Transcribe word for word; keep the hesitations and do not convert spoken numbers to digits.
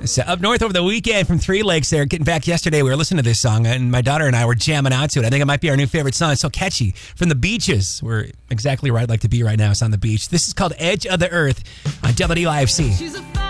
was uh, up north over the weekend from Three Lakes there. Getting back yesterday, we were listening to this song, and my daughter and I were jamming out to it. I think it might be our new favorite song. It's so catchy. From the Beaches. We're exactly where I'd like to be right now. It's on the beach. This is called Edge of the Earth on W I F C.